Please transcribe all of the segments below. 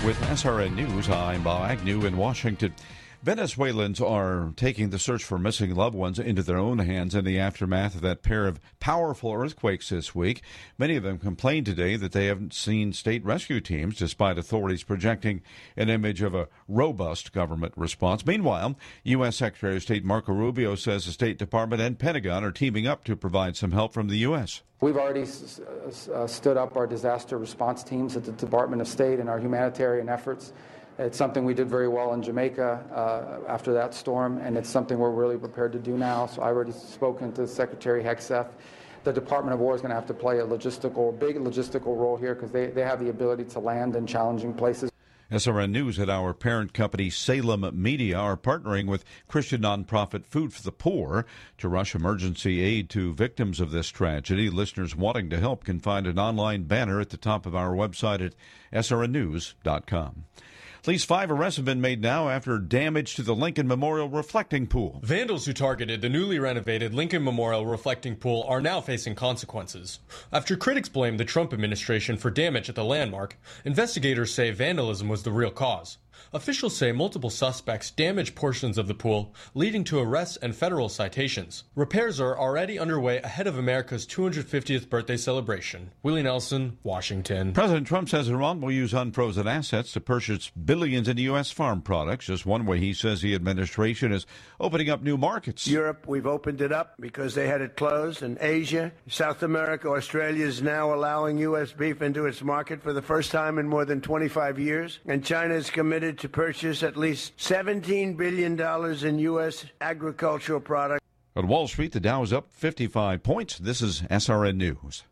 With SRN News, I'm Bob Agnew in Washington. Venezuelans are taking the search for missing loved ones into their own hands in the aftermath of that pair of powerful earthquakes this week. Many of them complained today that they haven't seen state rescue teams, despite authorities projecting an image of a robust government response. Meanwhile, U.S. Secretary of State Marco Rubio says the State Department and Pentagon are teaming up to provide some help from the U.S. We've already stood up our disaster response teams at the Department of State and our humanitarian efforts. It's something we did very well in Jamaica after that storm, and it's something we're really prepared to do now. So I've already spoken to Secretary Hegseth. The Department of War is going to have to play a big logistical role here because they have the ability to land in challenging places. SRN News and our parent company Salem Media are partnering with Christian nonprofit Food for the Poor to rush emergency aid to victims of this tragedy. Listeners wanting to help can find an online banner at the top of our website at srnnews.com. At least 5 arrests have been made now after damage to the Lincoln Memorial reflecting pool. Vandals who targeted the newly renovated Lincoln Memorial reflecting pool are now facing consequences. After critics blamed the Trump administration for damage at the landmark, investigators say vandalism was the real cause. Officials say multiple suspects damaged portions of the pool, leading to arrests and federal citations. Repairs are already underway ahead of America's 250th birthday celebration. Willie Nelson, Washington. President Trump says Iran will use unfrozen assets to purchase billions in U.S. farm products. Just one way he says the administration is opening up new markets. Europe, we've opened it up because they had it closed. And Asia, South America, Australia is now allowing U.S. beef into its market for the first time in more than 25 years. And China is committed to purchase at least $17 billion in U.S. agricultural products. On Wall Street, the Dow is up 55 points. This is SRN News.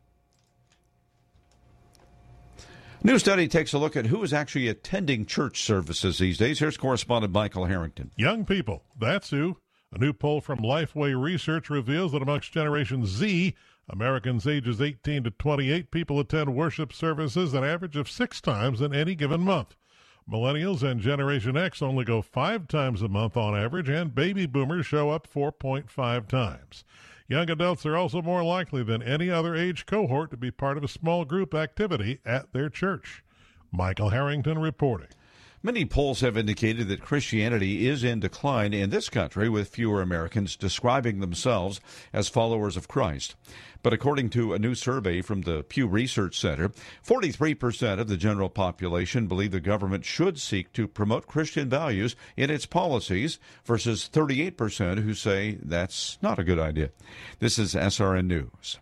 New study takes a look at who is actually attending church services these days. Here's correspondent Michael Harrington. Young people, that's who. A new poll from Lifeway Research reveals that amongst Generation Z, Americans ages 18 to 28, people attend worship services an average of 6 times in any given month. Millennials and Generation X only go 5 times a month on average, and baby boomers show up 4.5 times. Young adults are also more likely than any other age cohort to be part of a small group activity at their church. Michael Harrington reporting. Many polls have indicated that Christianity is in decline in this country, with fewer Americans describing themselves as followers of Christ. But according to a new survey from the Pew Research Center, 43% of the general population believe the government should seek to promote Christian values in its policies versus 38% who say that's not a good idea. This is SRN News.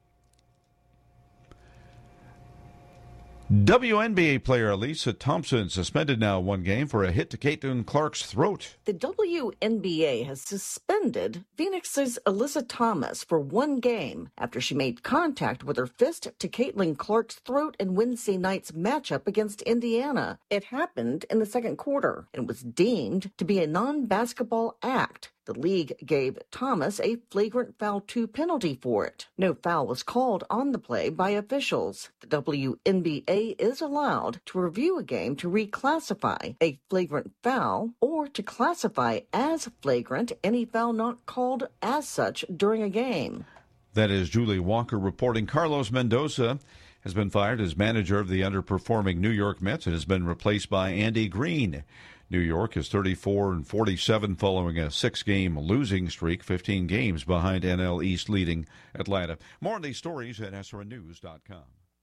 WNBA player Alyssa Thompson suspended now 1 game for a hit to Caitlin Clark's throat. The WNBA has suspended Phoenix's Alyssa Thomas for 1 game after she made contact with her fist to Caitlin Clark's throat in Wednesday night's matchup against Indiana. It happened in the second quarter and was deemed to be a non-basketball act. The league gave Thomas a flagrant foul 2 penalty for it. No foul was called on the play by officials. The WNBA is allowed to review a game to reclassify a flagrant foul or to classify as flagrant any foul not called as such during a game. That is Julie Walker reporting. Carlos Mendoza has been fired as manager of the underperforming New York Mets and has been replaced by Andy Green. New York is 34-47 following a 6-game losing streak, 15 games behind NL East leading Atlanta. More on these stories at srnnews.com.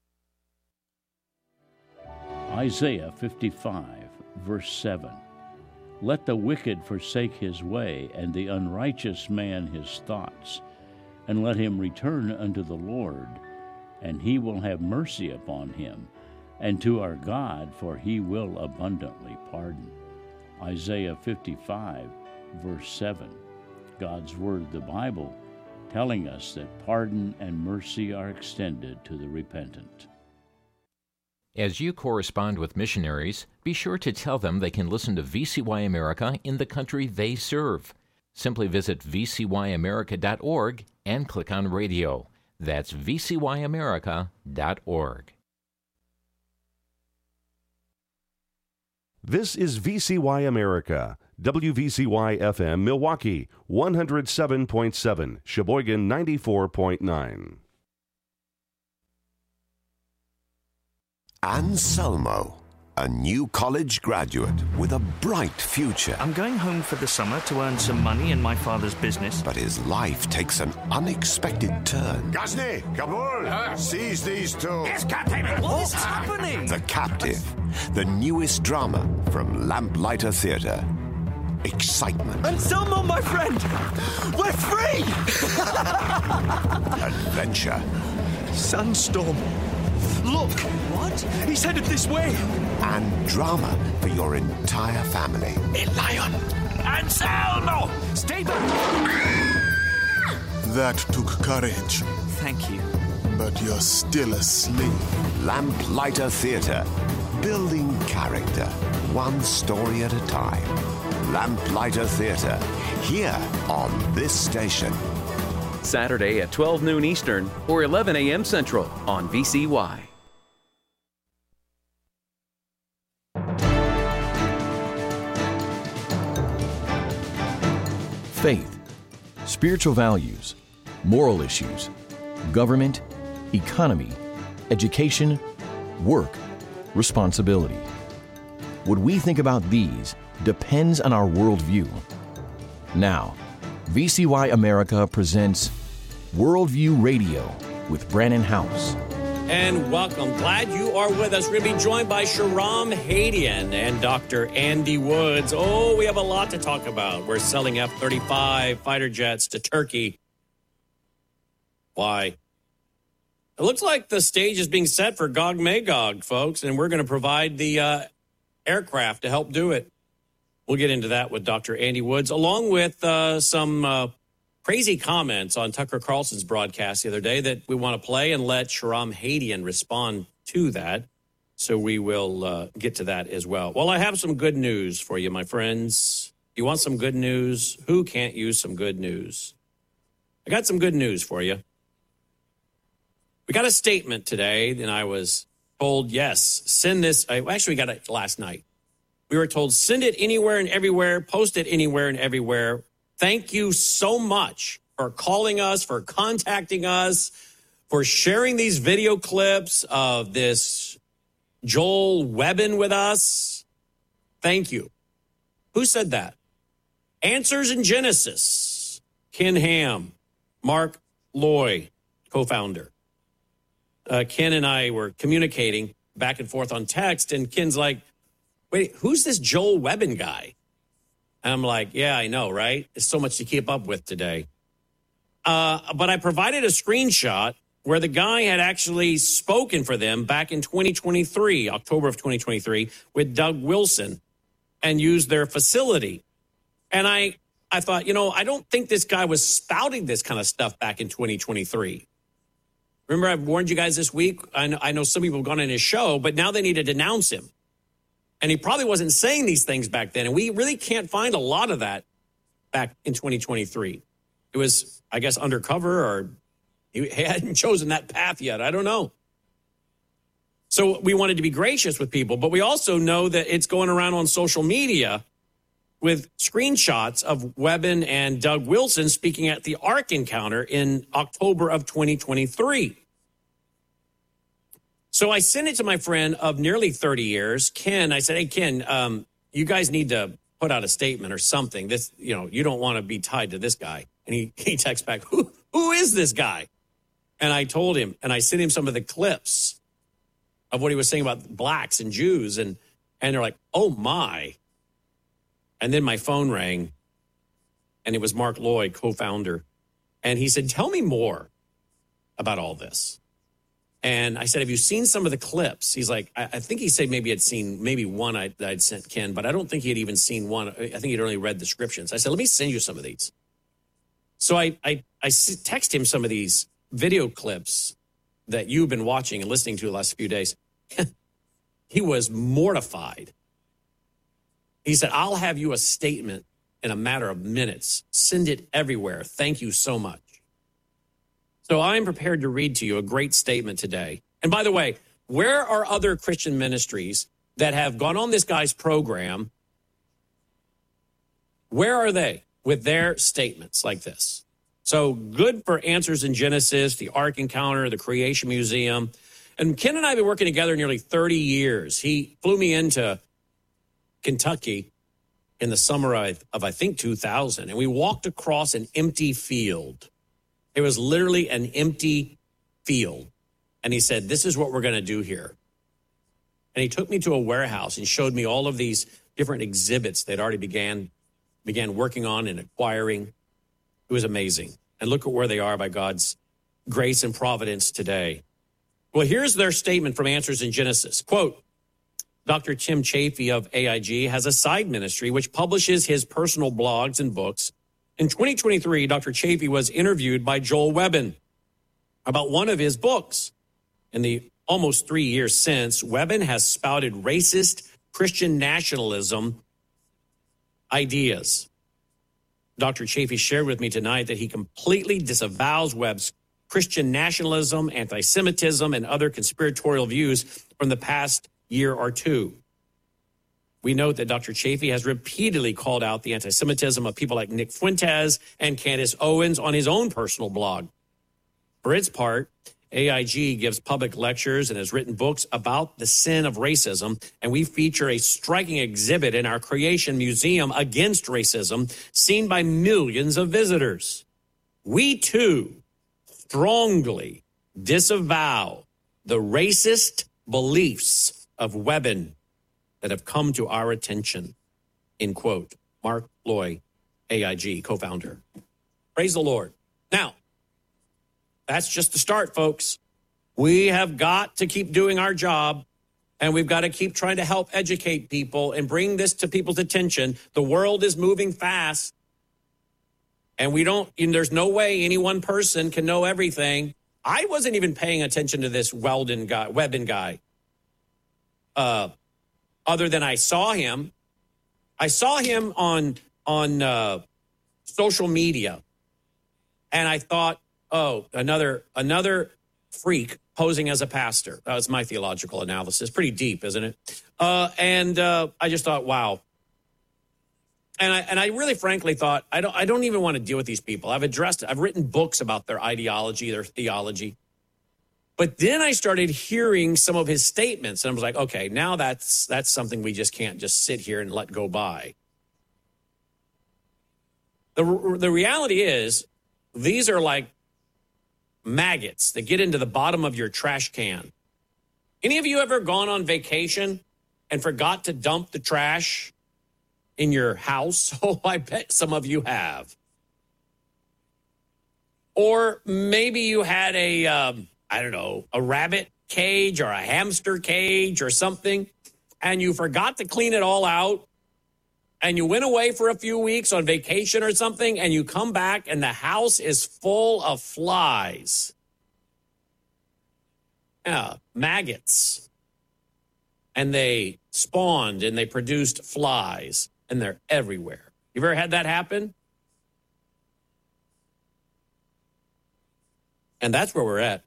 Isaiah 55, verse 7. Let the wicked forsake his way, and the unrighteous man his thoughts, and let him return unto the Lord, and he will have mercy upon him, and to our God, for he will abundantly pardon. Isaiah 55, verse 7. God's Word, the Bible, telling us that pardon and mercy are extended to the repentant. As you correspond with missionaries, be sure to tell them they can listen to VCY America in the country they serve. Simply visit vcyamerica.org and click on radio. That's vcyamerica.org. This is VCY America, WVCY-FM Milwaukee, 107.7, Sheboygan 94.9. Anselmo, A new college graduate with a bright future. I'm going home for the summer to earn some money in my father's business. But his life takes an unexpected turn. Ghazni, Kabul, seize these two. Yes, Captain. What is happening? The Captive, the newest drama from Lamplighter Theatre. Excitement. Anselmo, my friend! We're free! Adventure. Sunstorm. Look! What? He's headed this way! And drama for your entire family. A lion! Anselmo! Stay back! That took courage. Thank you. But you're still asleep. Lamplighter Theatre. Building character. One story at a time. Lamplighter Theatre. Here on this station. Saturday at 12 noon Eastern or 11 a.m. Central on VCY. Faith, spiritual values, moral issues, government, economy, education, work, responsibility. What we think about these depends on our worldview. Now, VCY America presents Worldview Radio with Brannon House. And welcome. Glad you are with us. We're going to be joined by Shahram Hadian and Dr. Andy Woods. Oh, we have a lot to talk about. We're selling F-35 fighter jets to Turkey. Why? It looks like the stage is being set for Gog Magog, folks, and we're going to provide the aircraft to help do it. We'll get into that with Dr. Andy Woods, along with some crazy comments on Tucker Carlson's broadcast the other day that we want to play and let Shahram Hadian respond to that. So we will get to that as well. Well, I have some good news for you, my friends. You want some good news? Who can't use some good news? I got some good news for you. We got a statement today, and I was told, yes, send this. We got it last night. We were told, send it anywhere and everywhere, post it anywhere and everywhere. Thank you so much for calling us, for contacting us, for sharing these video clips of this Joel Webbin with us. Thank you. Who said that? Answers in Genesis. Ken Ham, Mark Loy, co-founder. Ken and I were communicating back and forth on text, and Ken's like, wait, who's this Joel Webbin guy? And I'm like, yeah, I know, right? There's so much to keep up with today. But I provided a screenshot where the guy had actually spoken for them back in 2023, October of 2023, with Doug Wilson and used their facility. And I thought, I don't think this guy was spouting this kind of stuff back in 2023. Remember, I warned you guys this week. I know some people have gone on his show, but now they need to denounce him. And he probably wasn't saying these things back then. And we really can't find a lot of that back in 2023. It was, I guess, undercover, or he hadn't chosen that path yet. I don't know. So we wanted to be gracious with people, but we also know that it's going around on social media with screenshots of Webbin and Doug Wilson speaking at the Ark Encounter in October of 2023. So I sent it to my friend of nearly 30 years, Ken. I said, hey, Ken, you guys need to put out a statement or something. This, you don't want to be tied to this guy. And he texts back, who is this guy? And I told him, and I sent him some of the clips of what he was saying about blacks and Jews. And they're like, oh, my. And then my phone rang, and it was Mark Lloyd, co-founder. And he said, tell me more about all this. And I said, have you seen some of the clips? He's like, I think he said maybe I'd seen one I'd sent Ken, but I don't think he had even seen one. I think he'd only read descriptions. I said, let me send you some of these. So I text him some of these video clips that you've been watching and listening to the last few days. He was mortified. He said, I'll have you a statement in a matter of minutes. Send it everywhere. Thank you so much. So I'm prepared to read to you a great statement today. And by the way, where are other Christian ministries that have gone on this guy's program? Where are they with their statements like this? So good for Answers in Genesis, the Ark Encounter, the Creation Museum. And Ken and I have been working together nearly 30 years. He flew me into Kentucky in the summer of I think, 2000. And we walked across an empty field. It was literally an empty field. And he said, this is what we're going to do here. And he took me to a warehouse and showed me all of these different exhibits they'd already began working on and acquiring. It was amazing. And look at where they are by God's grace and providence today. Well, here's their statement from Answers in Genesis. Quote, Dr. Tim Chaffee of AIG has a side ministry which publishes his personal blogs and books. In 2023, Dr. Chaffee was interviewed by Joel Webbin about one of his books. In the almost 3 years since, Webbin has spouted racist Christian nationalism ideas. Dr. Chaffee shared with me tonight that he completely disavows Webb's Christian nationalism, anti-Semitism, and other conspiratorial views from the past year or two. We note that Dr. Chaffee has repeatedly called out the anti-Semitism of people like Nick Fuentes and Candace Owens on his own personal blog. For its part, AIG gives public lectures and has written books about the sin of racism, and we feature a striking exhibit in our Creation Museum against racism, seen by millions of visitors. We, too, strongly disavow the racist beliefs of Webbin that have come to our attention, end quote. Mark Loy, AIG co-founder. Praise the Lord. Now, that's just the start, folks. We have got to keep doing our job, and we've got to keep trying to help educate people and bring this to people's attention. The world is moving fast, and there's no way any one person can know everything. I wasn't even paying attention to this Webbin guy. Other than I saw him on social media, and I thought, oh, another freak posing as a pastor. That was my theological analysis. Pretty deep, isn't it? I just thought, wow. And I really frankly thought, I don't even want to deal with these people. I've addressed it. I've written books about their ideology, their theology. But then I started hearing some of his statements, and I was like, okay, now that's something we just can't just sit here and let go by. The reality is, these are like maggots that get into the bottom of your trash can. Any of you ever gone on vacation and forgot to dump the trash in your house? Oh, I bet some of you have. Or maybe you had a rabbit cage or a hamster cage or something, and you forgot to clean it all out, and you went away for a few weeks on vacation or something, and you come back and the house is full of flies. Yeah, maggots. And they spawned and they produced flies, and they're everywhere. You ever had that happen? And that's where we're at.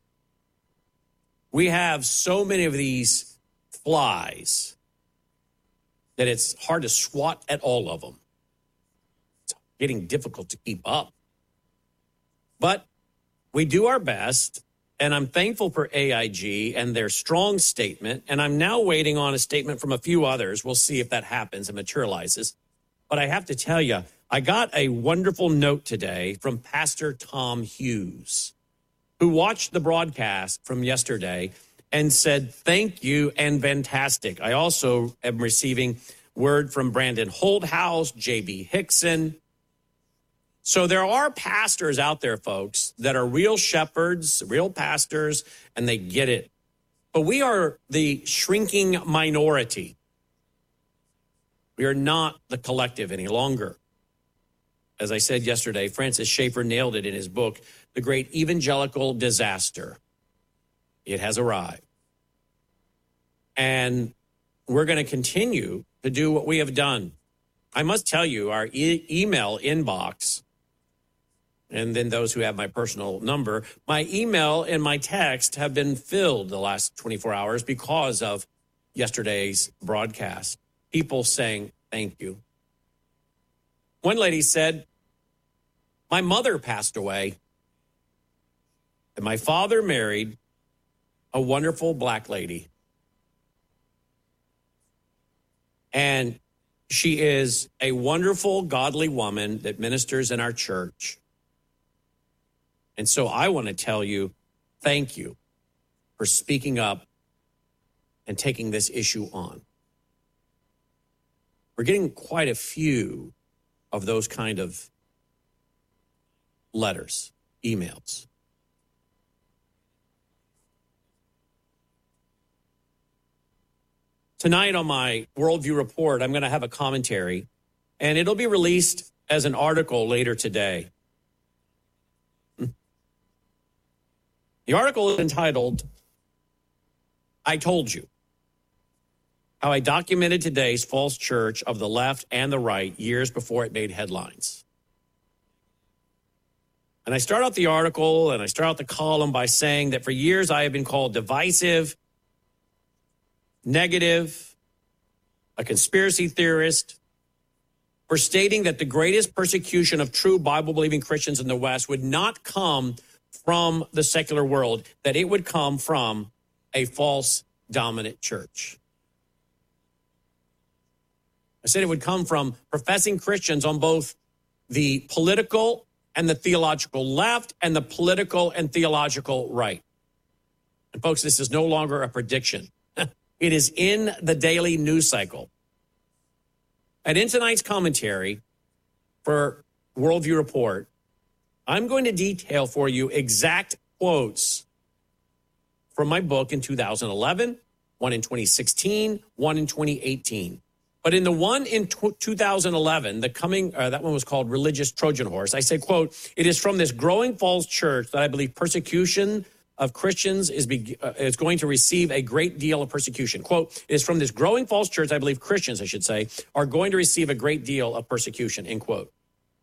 We have so many of these flies that it's hard to swat at all of them. It's getting difficult to keep up. But we do our best, and I'm thankful for AIG and their strong statement, and I'm now waiting on a statement from a few others. We'll see if that happens and materializes. But I have to tell you, I got a wonderful note today from Pastor Tom Hughes, who watched the broadcast from yesterday and said, thank you and fantastic. I also am receiving word from Brandon Holthouse, J.B. Hickson. So there are pastors out there, folks, that are real shepherds, real pastors, and they get it. But we are the shrinking minority. We are not the collective any longer. As I said yesterday, Francis Schaeffer nailed it in his book, The Great Evangelical Disaster. It has arrived. And we're going to continue to do what we have done. I must tell you, our email inbox, and then those who have my personal number, my email and my text have been filled the last 24 hours because of yesterday's broadcast. People saying, thank you. One lady said, my mother passed away, and my father married a wonderful black lady. And she is a wonderful, godly woman that ministers in our church. And so I want to tell you, thank you for speaking up and taking this issue on. We're getting quite a few of those kind of letters, emails. Tonight on my Worldview Report, I'm going to have a commentary, and it'll be released as an article later today. The article is entitled, I Told You, How I Documented Today's False Church of the Left and the Right Years Before It Made Headlines. And I start out the article and I start out the column by saying that for years I have been called divisive, negative, a conspiracy theorist, for stating that the greatest persecution of true Bible-believing Christians in the West would not come from the secular world, that it would come from a false dominant church. I said it would come from professing Christians on both the political and the theological left and the political and theological right. And folks, this is no longer a prediction. It is in the daily news cycle. And in tonight's commentary for Worldview Report, I'm going to detail for you exact quotes from my book in 2011, one in 2016, one in 2018. But in the one in 2011, that one was called Religious Trojan Horse. I said, quote, it is from this growing false church that I believe persecution of Christians is going to receive a great deal of persecution. Quote, it is from this growing false church, I believe Christians, I should say, are going to receive a great deal of persecution, end quote.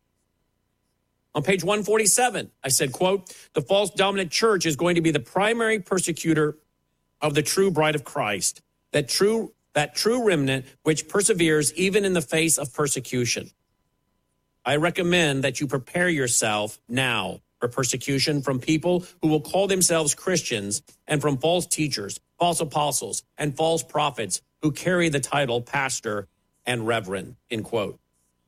On page 147, I said, quote, the false dominant church is going to be the primary persecutor of the true bride of Christ, that true remnant which perseveres even in the face of persecution. I recommend that you prepare yourself now for persecution from people who will call themselves Christians and from false teachers, false apostles, and false prophets who carry the title pastor and reverend, end quote.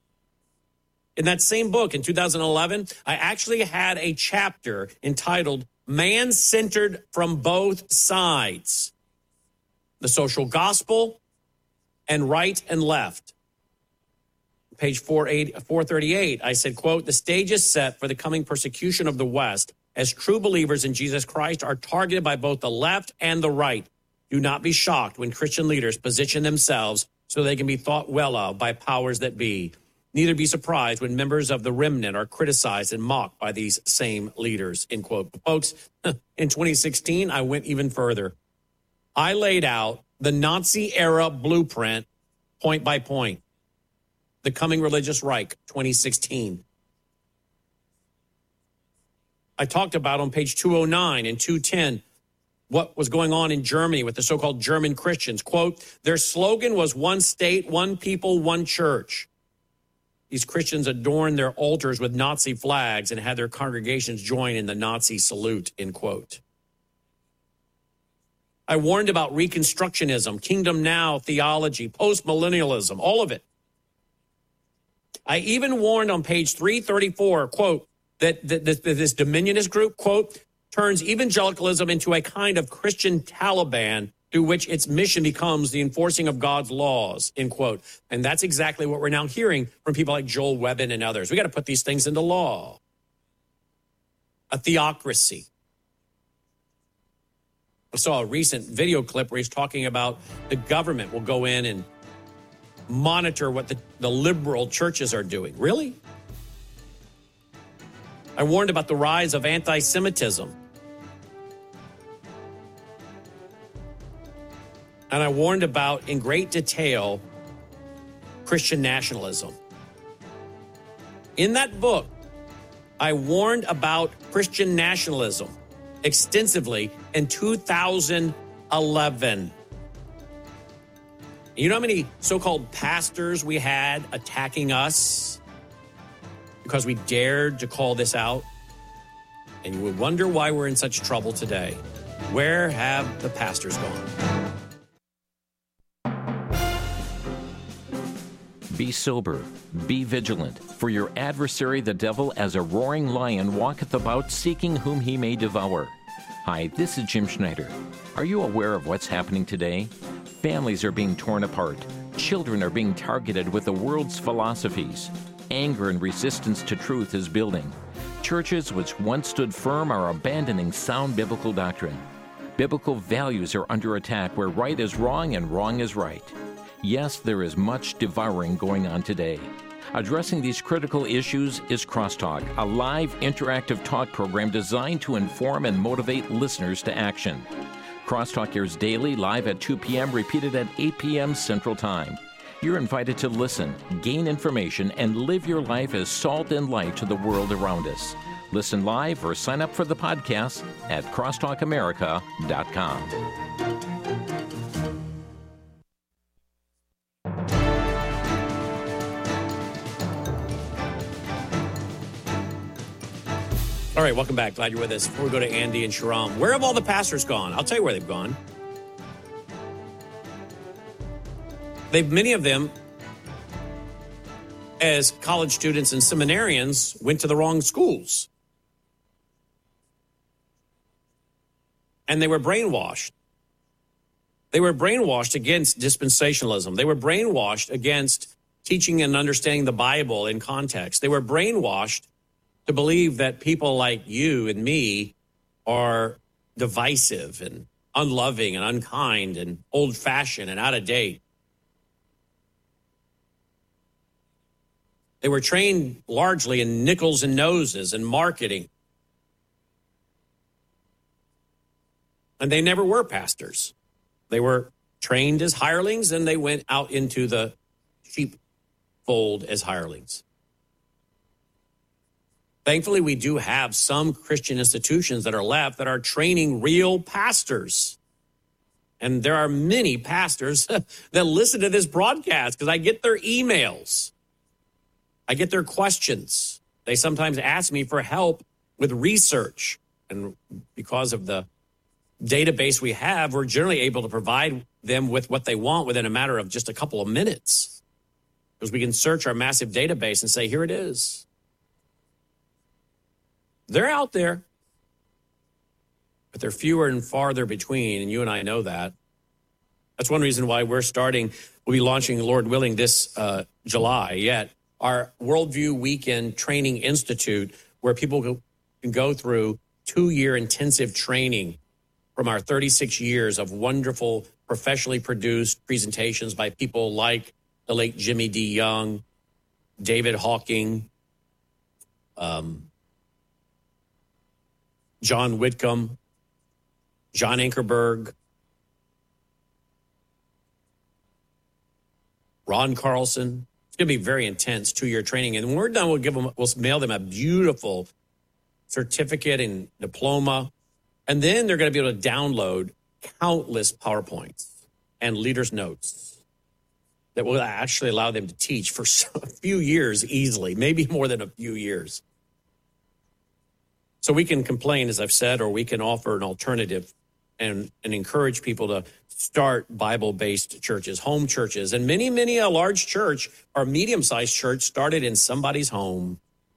In that same book in 2011, I actually had a chapter entitled Man-Centered from Both Sides, the Social Gospel and Right and Left. Page 438, I said, quote, the stage is set for the coming persecution of the West as true believers in Jesus Christ are targeted by both the left and the right. Do not be shocked when Christian leaders position themselves so they can be thought well of by powers that be. Neither be surprised when members of the remnant are criticized and mocked by these same leaders, end quote. But folks, in 2016, I went even further. I laid out the Nazi-era blueprint point by point. The Coming Religious Reich, 2016. I talked about on page 209 and 210 what was going on in Germany with the so-called German Christians. Quote, their slogan was one state, one people, one church. These Christians adorned their altars with Nazi flags and had their congregations join in the Nazi salute, end quote. I warned about Reconstructionism, Kingdom Now theology, postmillennialism, all of it. I even warned on page 334, quote, that this dominionist group, quote, turns evangelicalism into a kind of Christian Taliban through which its mission becomes the enforcing of God's laws, end quote. And that's exactly what we're now hearing from people like Joel Webbin and others. We got to put these things into law. A theocracy. I saw a recent video clip where he's talking about the government will go in and monitor what the liberal churches are doing. Really? I warned about the rise of anti-Semitism. And I warned about, in great detail, Christian nationalism. In that book, I warned about Christian nationalism extensively in 2011. You know how many so-called pastors we had attacking us because we dared to call this out? And you would wonder why we're in such trouble today. Where have the pastors gone? Be sober, be vigilant, for your adversary the devil as a roaring lion walketh about seeking whom he may devour. Hi, this is Jim Schneider. Are you aware of what's happening today? Families are being torn apart. Children are being targeted with the world's philosophies. Anger and resistance to truth is building. Churches which once stood firm are abandoning sound biblical doctrine. Biblical values are under attack where right is wrong and wrong is right. Yes, there is much devouring going on today. Addressing these critical issues is Crosstalk, a live interactive talk program designed to inform and motivate listeners to action. Crosstalk airs daily, live at 2 p.m., repeated at 8 p.m. Central Time. You're invited to listen, gain information, and live your life as salt and light to the world around us. Listen live or sign up for the podcast at crosstalkamerica.com. All right, welcome back. Glad you're with us. Before we go to Andy and Shahram, where have all the pastors gone? I'll tell you where they've gone. Many of them, as college students and seminarians, went to the wrong schools. And they were brainwashed. They were brainwashed against dispensationalism. They were brainwashed against teaching and understanding the Bible in context. They were brainwashed to believe that people like you and me are divisive and unloving and unkind and old-fashioned and out of date. They were trained largely in nickels and noses and marketing. And they never were pastors. They were trained as hirelings, and they went out into the sheepfold as hirelings. Thankfully, we do have some Christian institutions that are left that are training real pastors. And there are many pastors that listen to this broadcast because I get their emails. I get their questions. They sometimes ask me for help with research. And because of the database we have, we're generally able to provide them with what they want within a matter of just a couple of minutes. Because we can search our massive database and say, here it is. They're out there, but they're fewer and farther between, and you and I know that. That's one reason why we'll be launching, Lord willing, this July, our Worldview Weekend Training Institute, where people can go through 2-year intensive training from our 36 years of wonderful, professionally produced presentations by people like the late Jimmy D. Young, David Hawking, John Whitcomb, John Ankerberg, Ron Carlson. It's going to be very intense 2-year training. And when we're done, we'll mail them a beautiful certificate and diploma. And then they're going to be able to download countless PowerPoints and leaders' notes that will actually allow them to teach for a few years easily, maybe more than a few years. So we can complain, as I've said, or we can offer an alternative and encourage people to start Bible-based churches, home churches. And many, a large church or medium-sized church started in somebody's home.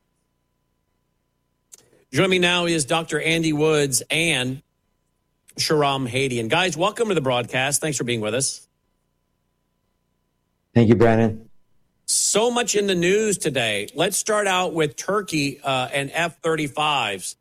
Joining me now is Dr. Andy Woods and Shahram Hadian. Guys, welcome to the broadcast. Thanks for being with us. Thank you, Brandon. So much in the news today. Let's start out with Turkey and F-35s.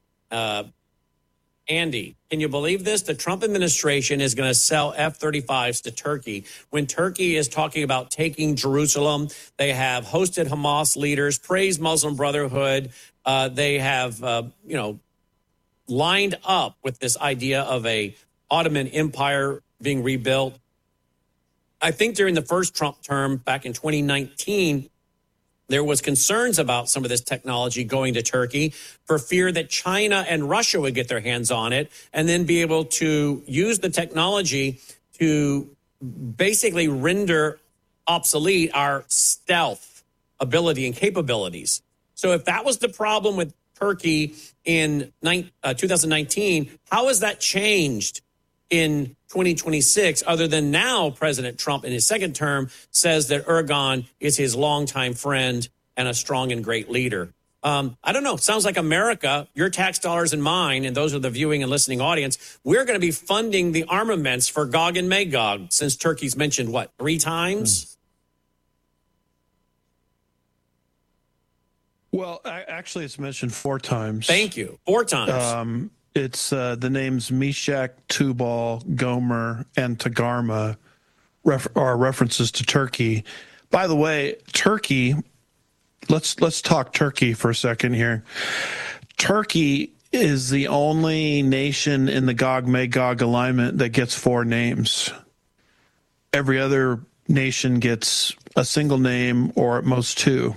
Andy, can you believe this? The Trump administration is going to sell F-35s to Turkey. When Turkey is talking about taking Jerusalem, they have hosted Hamas leaders, praised Muslim Brotherhood. They have, lined up with this idea of a Ottoman Empire being rebuilt. I think during the first Trump term back in 2019, there was concerns about some of this technology going to Turkey for fear that China and Russia would get their hands on it and then be able to use the technology to basically render obsolete our stealth ability and capabilities. So if that was the problem with Turkey in 2019, how has that changed in 2026, other than now President Trump in his second term says that Erdogan is his longtime friend and a strong and great leader. I don't know. Sounds like America, your tax dollars and mine, and those are the viewing and listening audience, we're going to be funding the armaments for Gog and Magog, since Turkey's mentioned, 3 times? Well, actually, it's mentioned 4 times. Thank you. 4 times. It's the names Meshach, Tubal, Gomer, and Togarmah are references to Turkey. By the way, Turkey, let's talk Turkey for a second here. Turkey is the only nation in the Gog-Magog alignment that gets 4 names. Every other nation gets a single name or at most 2.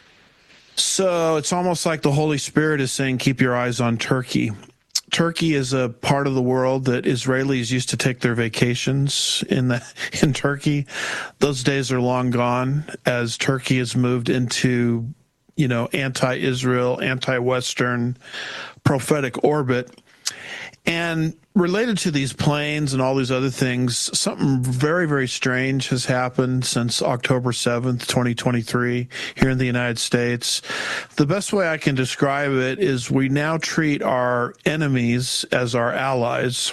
So it's almost like the Holy Spirit is saying, keep your eyes on Turkey. Turkey is a part of the world that Israelis used to take their vacations in Turkey. Those days are long gone as Turkey has moved into, anti-Israel, anti-Western prophetic orbit. And related to these planes and all these other things, something very, very strange has happened since October 7th, 2023, here in the United States. The best way I can describe it is we now treat our enemies as our allies,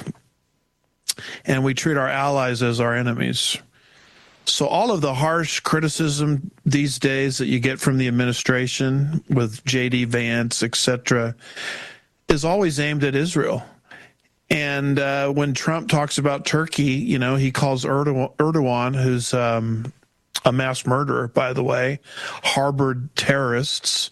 and we treat our allies as our enemies. So all of the harsh criticism these days that you get from the administration with J.D. Vance, etc., is always aimed at Israel. And when Trump talks about Turkey, he calls Erdogan, who's a mass murderer, by the way, harbored terrorists,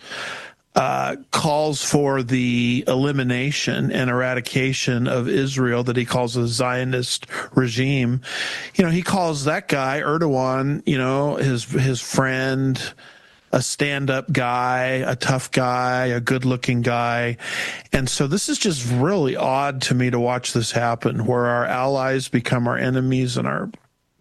calls for the elimination and eradication of Israel that he calls a Zionist regime. He calls that guy, Erdogan, his friend, a stand-up guy, a tough guy, a good-looking guy. And so this is just really odd to me to watch this happen, where our allies become our enemies and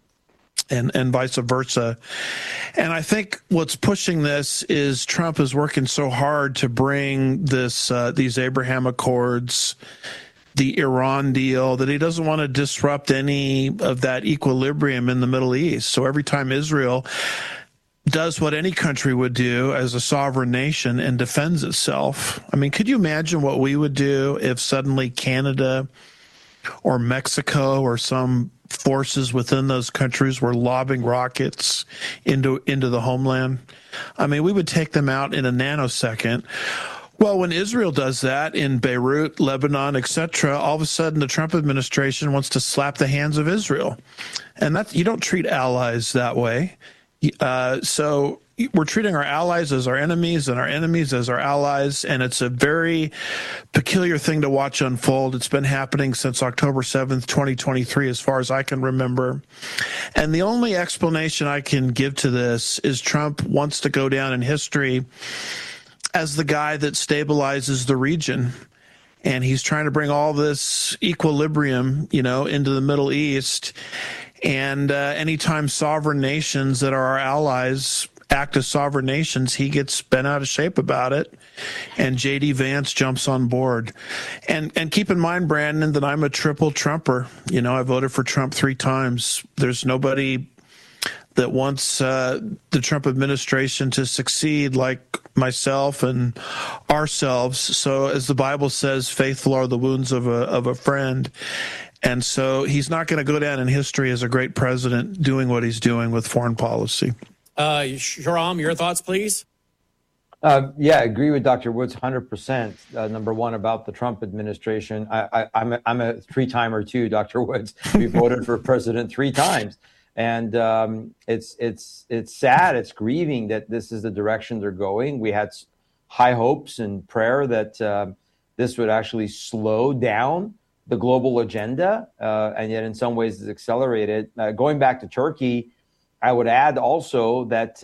vice versa. And I think what's pushing this is Trump is working so hard to bring these Abraham Accords, the Iran deal, that he doesn't want to disrupt any of that equilibrium in the Middle East. So every time Israel does what any country would do as a sovereign nation and defends itself. I mean, could you imagine what we would do if suddenly Canada or Mexico or some forces within those countries were lobbing rockets into the homeland? I mean, we would take them out in a nanosecond. Well, when Israel does that in Beirut, Lebanon, etc., all of a sudden the Trump administration wants to slap the hands of Israel. And you don't treat allies that way. So we're treating our allies as our enemies and our enemies as our allies, and it's a very peculiar thing to watch unfold. It's been happening since October 7th, 2023, as far as I can remember. And the only explanation I can give to this is Trump wants to go down in history as the guy that stabilizes the region. And he's trying to bring all this equilibrium, into the Middle East. And anytime sovereign nations that are our allies act as sovereign nations, he gets bent out of shape about it. And J.D. Vance jumps on board. And keep in mind, Brandon, that I'm a triple Trumper. I voted for Trump 3 times. There's nobody that wants the Trump administration to succeed like myself and ourselves. So as the Bible says, faithful are the wounds of a friend. And so he's not going to go down in history as a great president doing what he's doing with foreign policy. Shahram, your thoughts, please? I agree with Dr. Woods 100%. Number one, about the Trump administration. I'm a 3-timer too, Dr. Woods. We voted for president 3 times. And it's sad, it's grieving that this is the direction they're going. We had high hopes and prayer that this would actually slow down the global agenda, and yet in some ways it's accelerated. Going back to Turkey, I would add also that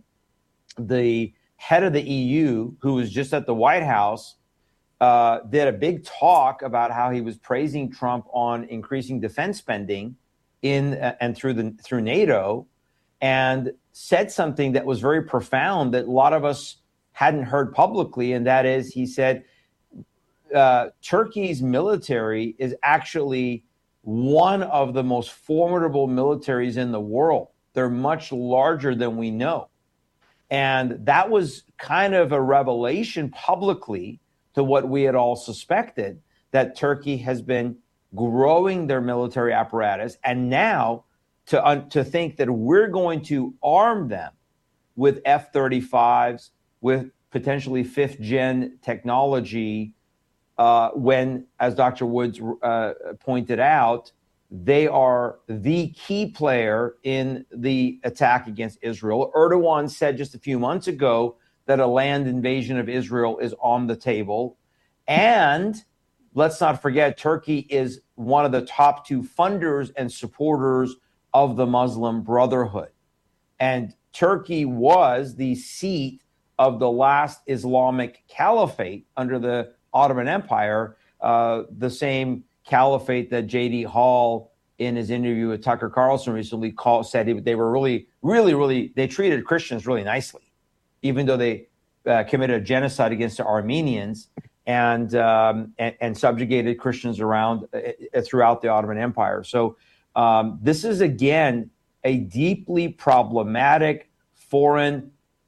the head of the EU, who was just at the White House, did a big talk about how he was praising Trump on increasing defense spending through NATO, and said something that was very profound that a lot of us hadn't heard publicly, and that is, he said, Turkey's military is actually one of the most formidable militaries in the world. They're much larger than we know. And that was kind of a revelation publicly to what we had all suspected, that Turkey has been growing their military apparatus. And now to think that we're going to arm them with F-35s, with potentially fifth-gen technology, when, as Dr. Woods pointed out, they are the key player in the attack against Israel. Erdogan said just a few months ago that a land invasion of Israel is on the table. And let's not forget, Turkey is one of the top 2 funders and supporters of the Muslim Brotherhood. And Turkey was the seat of the last Islamic caliphate under the Ottoman Empire, the same caliphate that J.D. Hall, in his interview with Tucker Carlson recently, said they were really, they treated Christians really nicely, even though they committed a genocide against the Armenians and subjugated Christians around throughout the Ottoman Empire. So this is, again, a deeply problematic foreign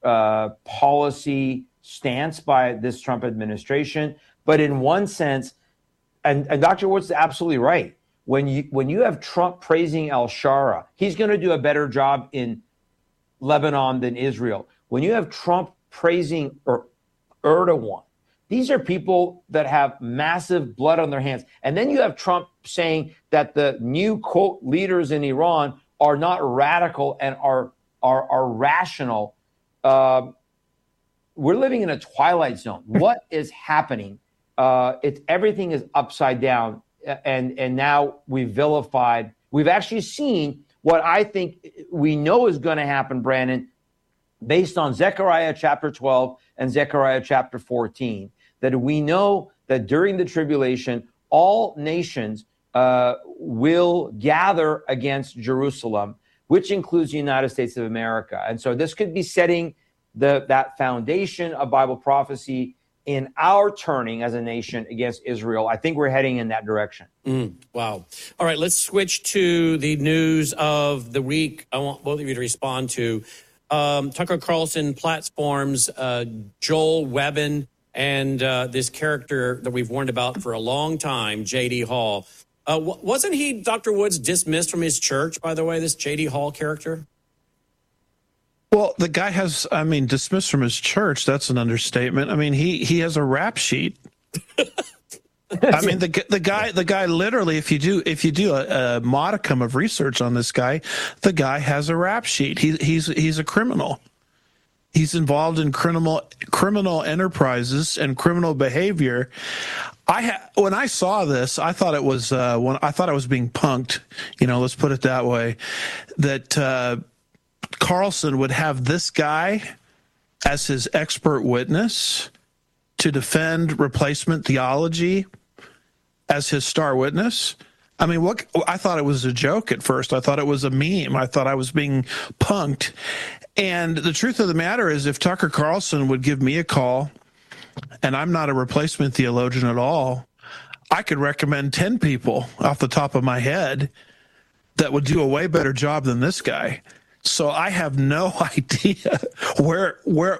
policy stance by this Trump administration. But in one sense, and Dr. Woods is absolutely right, when you have Trump praising al-Shara, he's going to do a better job in Lebanon than Israel. When you have Trump praising Erdogan, these are people that have massive blood on their hands. And then you have Trump saying that the new, quote, leaders in Iran are not radical and are rational. We're living in a twilight zone. What is happening? Everything is upside down. And now we've actually seen what I think we know is going to happen, Brandon, based on Zechariah chapter 12 and Zechariah chapter 14, that we know that during the tribulation, all nations will gather against Jerusalem, which includes the United States of America. And so this could be setting that foundation of Bible prophecy in our turning as a nation against Israel. I think we're heading in that direction. Wow. All right, let's switch to the news of the week. I want both of you to respond to Tucker Carlson platforms Joel Webbin and this character that we've warned about for a long time, J.D. Hall. Wasn't he, Dr. Woods, dismissed from his church, by the way, this J.D. Hall character? Well, the guy has, dismissed from his church. That's an understatement. He has a rap sheet. The guy literally, if you do a modicum of research on this guy, the guy has a rap sheet. He's a criminal. He's involved in criminal enterprises and criminal behavior. When I saw this, I thought it was being punked. Let's put it that way. That Carlson would have this guy as his expert witness to defend replacement theology as his star witness. I thought it was a joke at first. I thought it was a meme. I thought I was being punked. And the truth of the matter is, if Tucker Carlson would give me a call, and I'm not a replacement theologian at all, I could recommend 10 people off the top of my head that would do a way better job than this guy. So I have no idea what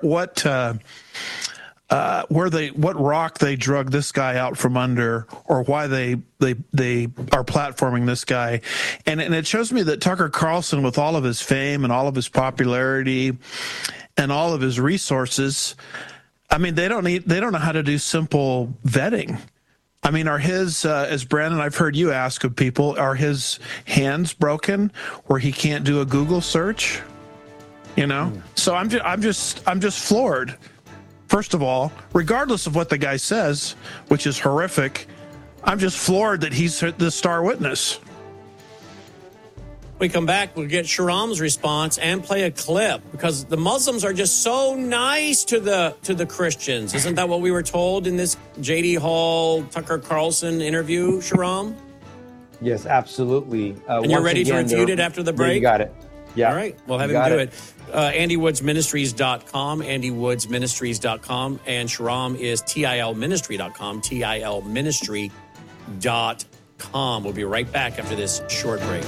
rock they drug this guy out from under, or why they are platforming this guy. And it shows me that Tucker Carlson, with all of his fame and all of his popularity and all of his resources, they don't know how to do simple vetting. Are his, as Brandon, I've heard you ask of people, are his hands broken where he can't do a Google search? So I'm just floored. First of all, regardless of what the guy says, which is horrific, I'm just floored that he's the star witness. We come back, we'll get Shahram's response and play a clip, because the Muslims are just so nice to the Christians. Isn't that what we were told in this J.D. Hall, Tucker Carlson interview, Shahram? Yes, absolutely. And you're ready to refute it after the break? You got it. Yeah. All right, we'll have him do it. AndyWoodsMinistries.com, AndyWoodsMinistries.com, and Shahram is TILMinistry.com, TILMinistry.com. worldview.com. We'll be right back after this short break.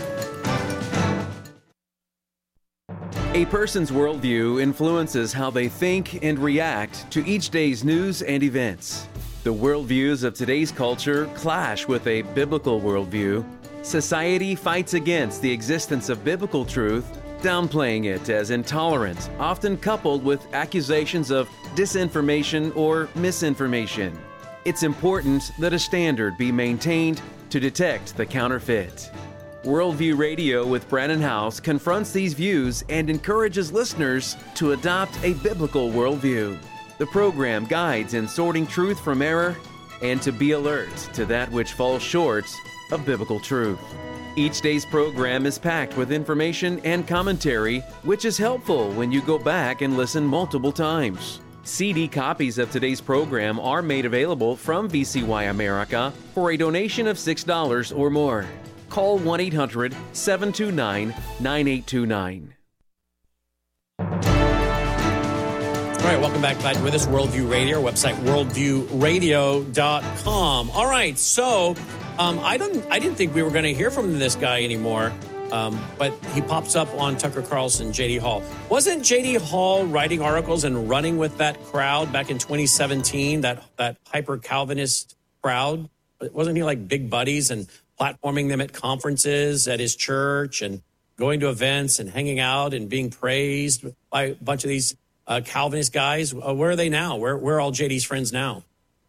A person's worldview influences how they think and react to each day's news and events. The worldviews of today's culture clash with a biblical worldview. Society fights against the existence of biblical truth, downplaying it as intolerant, often coupled with accusations of disinformation or misinformation. It's important that a standard be maintained to detect the counterfeit. Worldview Radio with Brannon Howse confronts these views and encourages listeners to adopt a biblical worldview. The program guides in sorting truth from error and to be alert to that which falls short of biblical truth. Each day's program is packed with information and commentary, which is helpful when you go back and listen multiple times. CD copies of today's program are made available from VCY America for a donation of $6 or more. Call 1-800-729-9829. All right, welcome back. Glad you're with us. Worldview Radio, our website, worldviewradio.com. All right, so I didn't think we were going to hear from this guy anymore, but he pops up on Tucker Carlson, J.D. Hall. Wasn't J.D. Hall writing articles and running with that crowd back in 2017, that hyper-Calvinist crowd? Wasn't he like big buddies and platforming them at conferences at his church and going to events and hanging out and being praised by a bunch of these Calvinist guys? Where are they now? Where are all JD's friends now?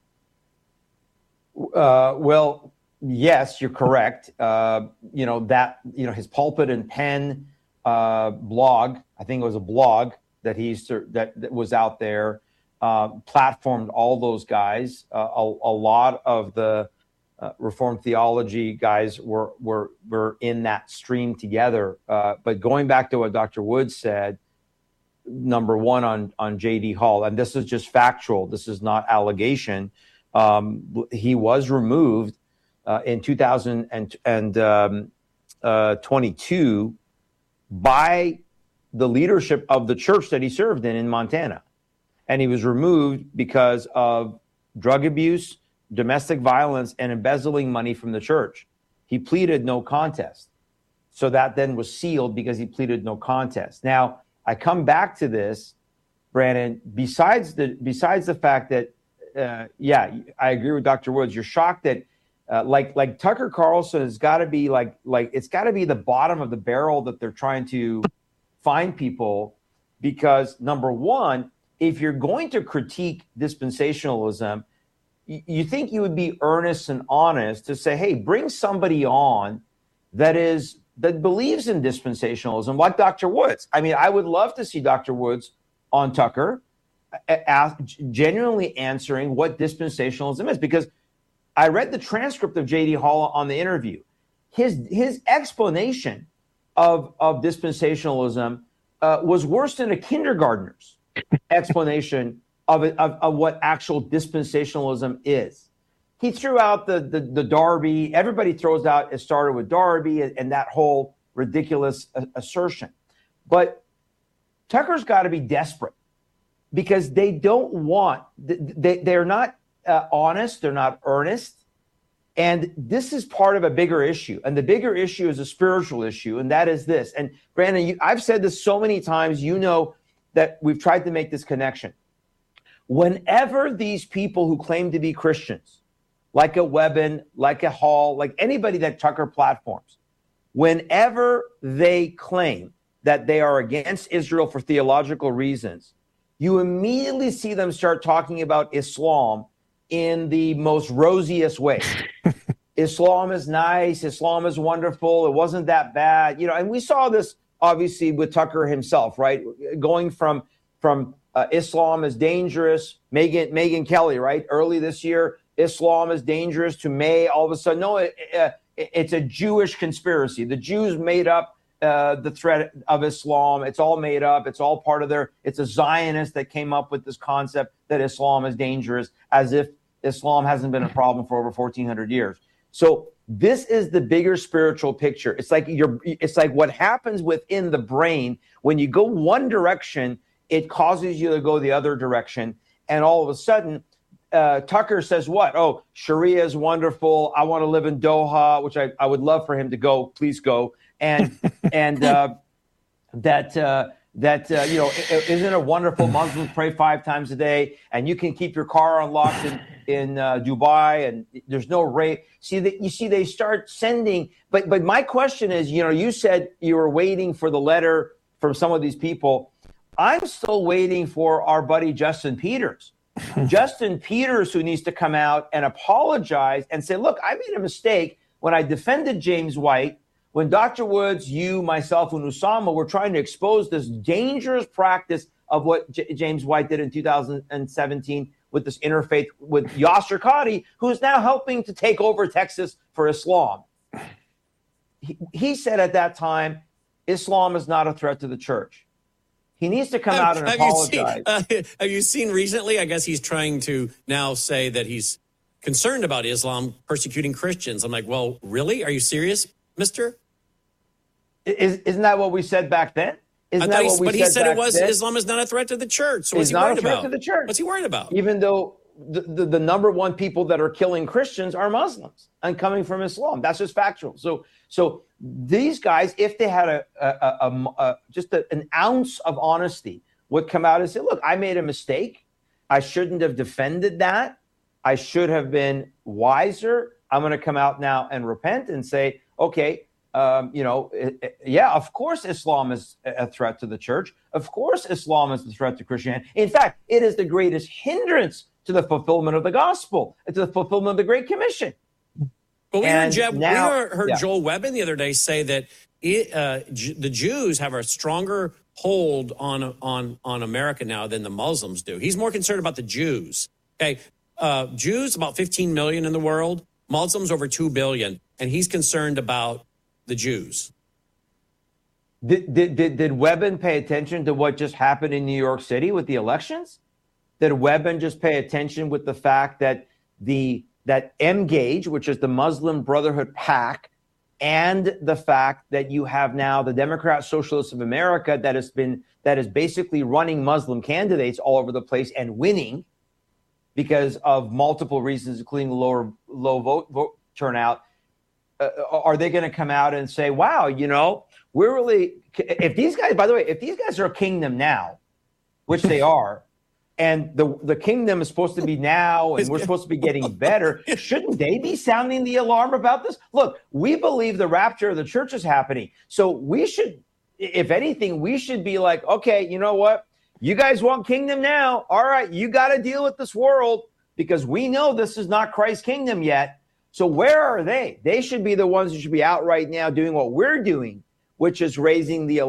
Well, yes, you're correct. His Pulpit and Pen blog, I think it was a blog that that was out there, platformed all those guys. A lot of the Reformed theology guys were in that stream together. But going back to what Dr. Woods said, number one on J.D. Hall, and this is just factual, this is not allegation, he was removed in 2022 by the leadership of the church that he served in Montana. And he was removed because of drug abuse, domestic violence, and embezzling money from the church. He pleaded no contest. So that then was sealed because he pleaded no contest. Now, I come back to this, Brannon, besides the fact that, I agree with Dr. Woods. You're shocked that like Tucker Carlson has got to be like it's got to be the bottom of the barrel that they're trying to find people, because number one, if you're going to critique dispensationalism, you think you would be earnest and honest to say, hey, bring somebody on that believes in dispensationalism, like Dr. Woods. I mean, I would love to see Dr. Woods on Tucker genuinely answering what dispensationalism is, because I read the transcript of J.D. Hall on the interview. His explanation of dispensationalism was worse than a kindergartner's explanation of what actual dispensationalism is. He threw out the Darby. Everybody throws out, it started with Darby and that whole ridiculous assertion. But Tucker's got to be desperate, because they don't want, they're not honest, they're not earnest. And this is part of a bigger issue. And the bigger issue is a spiritual issue, and that is this. And Brandon, I've said this so many times, you know that we've tried to make this connection. Whenever these people who claim to be Christians, like a Webben, like a Hall, like anybody that Tucker platforms, whenever they claim that they are against Israel for theological reasons, you immediately see them start talking about Islam in the most rosiest way. Islam is nice. Islam is wonderful. It wasn't that bad. And we saw this obviously with Tucker himself, right? Going from Islam is dangerous, Megyn Kelly, right? Early this year, Islam is dangerous, to May, all of a sudden, no, it's a Jewish conspiracy. The Jews made up the threat of Islam. It's all made up. It's all part of it's a Zionist that came up with this concept that Islam is dangerous, as if Islam hasn't been a problem for over 1,400 years. So this is the bigger spiritual picture. It's like what happens within the brain when you go one direction, it causes you to go the other direction. And all of a sudden, Tucker says what? Oh, Sharia is wonderful. I want to live in Doha, which I would love for him to go. Please go. And isn't it wonderful? Muslims pray 5 times a day, and you can keep your car unlocked in Dubai, and there's no rape. They start sending. But my question is, you said you were waiting for the letter from some of these people. I'm still waiting for our buddy Justin Peters. Justin Peters, who needs to come out and apologize and say, look, I made a mistake when I defended James White, when Dr. Woods, you, myself, and Usama were trying to expose this dangerous practice of what James White did in 2017 with this interfaith with Yasser Qadi, who is now helping to take over Texas for Islam. He said at that time, Islam is not a threat to the church. He needs to come out and apologize. Have you seen recently? I guess he's trying to now say that he's concerned about Islam persecuting Christians. I'm like, well, really? Are you serious, mister? Isn't that what we said back then? He said it was then? Islam is not a threat to the church. So what's he worried about? To the church. What's he worried about? Even though the number one people that are killing Christians are Muslims and coming from Islam. That's just factual. So these guys, if they had just an ounce of honesty, would come out and say, look, I made a mistake. I shouldn't have defended that. I should have been wiser. I'm going to come out now and repent and say, okay, of course Islam is a threat to the church. Of course Islam is a threat to Christianity. In fact, it is the greatest hindrance to the fulfillment of the gospel, to the fulfillment of the Great Commission. But we heard Joel Webbin the other day say that the Jews have a stronger hold on America now than the Muslims do. He's more concerned about the Jews. Okay, Jews, about 15 million in the world. Muslims, over 2 billion. And he's concerned about the Jews. Did Webbin pay attention to what just happened in New York City with the elections? Did Webbin just pay attention with the fact that that Mgage, which is the Muslim Brotherhood PAC, and the fact that you have now the Democrat Socialists of America that is basically running Muslim candidates all over the place and winning because of multiple reasons, including low vote turnout. Are they going to come out and say, wow, we're really, if these guys are a kingdom now, which they are, and the kingdom is supposed to be now, and we're supposed to be getting better, shouldn't they be sounding the alarm about this? Look, we believe the rapture of the church is happening. So we should, if anything, we should be like, okay, you know what? You guys want kingdom now. All right, you got to deal with this world because we know this is not Christ's kingdom yet. So where are they? They should be the ones who should be out right now doing what we're doing, which is raising the